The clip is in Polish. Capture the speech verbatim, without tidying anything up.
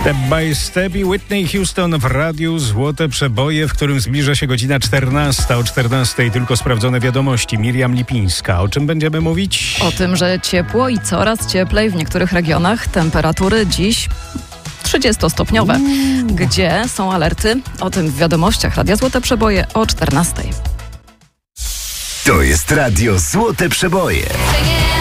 Step by Step i Whitney Houston w radiu Złote Przeboje, w którym zbliża się godzina czternasta. O czternastej tylko sprawdzone wiadomości. Miriam Lipińska. O czym będziemy mówić? O tym, że ciepło i coraz cieplej w niektórych regionach. Temperatury dziś trzydziestostopniowe. Mm. Gdzie są alerty? O tym w wiadomościach Radia Złote Przeboje o czternastej. To jest Radio Złote Przeboje.